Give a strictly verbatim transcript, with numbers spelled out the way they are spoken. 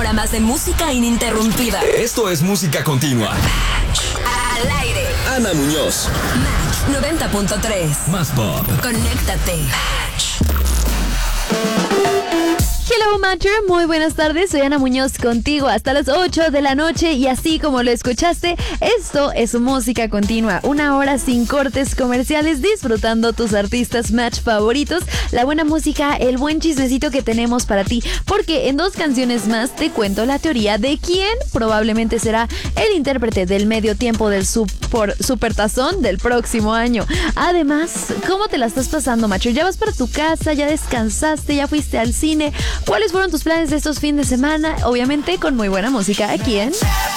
hora más de música ininterrumpida. Esto es música continua. Al aire. Ana Muñoz. Match noventa punto tres. Más pop. Conéctate. Hello Matcher, muy buenas tardes, soy Ana Muñoz contigo hasta las ocho de la noche y así como lo escuchaste, esto es música continua, una hora sin cortes comerciales disfrutando tus artistas Match favoritos, la buena música, el buen chismecito que tenemos para ti, porque en dos canciones más te cuento la teoría de quién probablemente será el intérprete del medio tiempo del super, supertazón del próximo año. Además, ¿cómo te la estás pasando, Matcher? ¿Ya vas para tu casa? ¿Ya descansaste? ¿Ya fuiste al cine? ¿Cuáles fueron tus planes de estos fines de semana? Obviamente con muy buena música aquí en